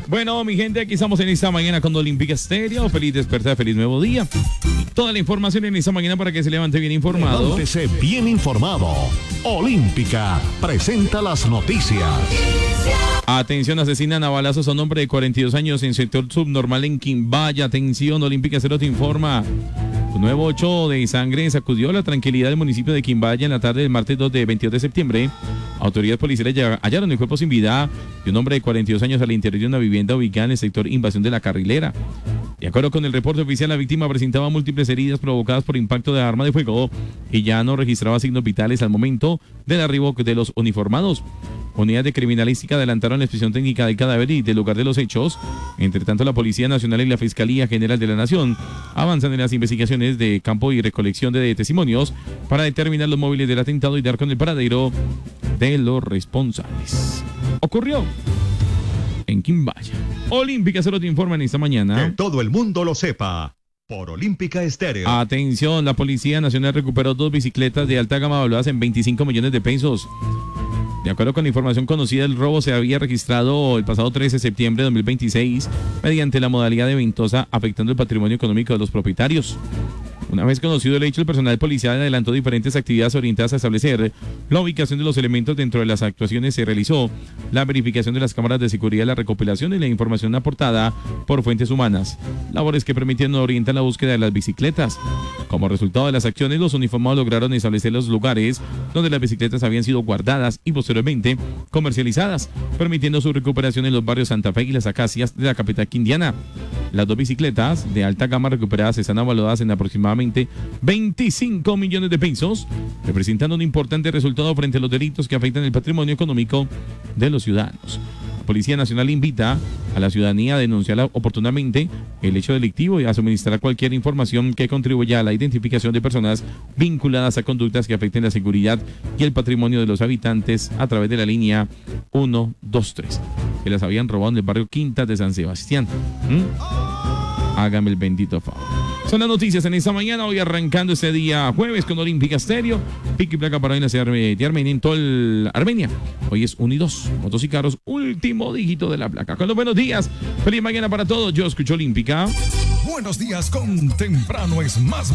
Bueno, mi gente, aquí estamos en esta mañana con Olímpica Estéreo. Feliz despertar, feliz nuevo día. Toda la información en esta mañana para que se levante bien informado. Levántese bien informado. Olímpica presenta las noticias. Atención, asesinan a balazos a un hombre de 42 años en sector subnormal en Quimbaya. Atención, Olímpica Estéreo te informa. Un nuevo hecho de sangre sacudió la tranquilidad del municipio de Quimbaya en la tarde del martes 22 de septiembre. Autoridades policiales hallaron el cuerpo sin vida de un hombre de 42 años al interior de una vivienda ubicada en el sector Invasión de la Carrilera. De acuerdo con el reporte oficial, la víctima presentaba múltiples heridas provocadas por impacto de arma de fuego y ya no registraba signos vitales al momento del arribo de los uniformados. Unidades de criminalística adelantaron la inspección técnica del cadáver y del lugar de los hechos. Entre tanto, la Policía Nacional y la Fiscalía General de la Nación avanzan en las investigaciones de campo y recolección de testimonios para determinar los móviles del atentado y dar con el paradero de los responsables. Ocurrió en Quimbaya. Olímpica se lo te informan esta mañana. Que todo el mundo lo sepa. Por Olímpica Estéreo. Atención, la Policía Nacional recuperó 2 bicicletas de alta gama valuadas en 25 millones de pesos. De acuerdo con la información conocida, el robo se había registrado el pasado 13 de septiembre de 2026 mediante la modalidad de ventosa, afectando el patrimonio económico de los propietarios. Una vez conocido el hecho, el personal policial adelantó diferentes actividades orientadas a establecer la ubicación de los elementos. Dentro de las actuaciones se realizó la verificación de las cámaras de seguridad, la recopilación de la información aportada por fuentes humanas, labores que permitieron orientar la búsqueda de las bicicletas. Como resultado de las acciones, los uniformados lograron establecer los lugares donde las bicicletas habían sido guardadas y posteriormente comercializadas, permitiendo su recuperación en los barrios Santa Fe y Las Acacias de la capital quindiana. Las 2 bicicletas de alta gama recuperadas están avaloradas en aproximadamente 25 millones de pesos, representando un importante resultado frente a los delitos que afectan el patrimonio económico de los ciudadanos. La Policía Nacional invita a la ciudadanía a denunciar oportunamente el hecho delictivo y a suministrar cualquier información que contribuya a la identificación de personas vinculadas a conductas que afecten la seguridad y el patrimonio de los habitantes a través de la línea 123, que las habían robado en el barrio Quintas de San Sebastián. Hágame el bendito favor. Son las noticias en esta mañana, hoy arrancando este día jueves con Olímpica Estéreo. Pico y placa para hoy en la ciudad de Armenia, en todo Armenia. Hoy es 1 y 2, motos y carros, último dígito de la placa. Con los buenos días, feliz mañana para todos. Yo escucho Olímpica. Buenos días con Temprano es más.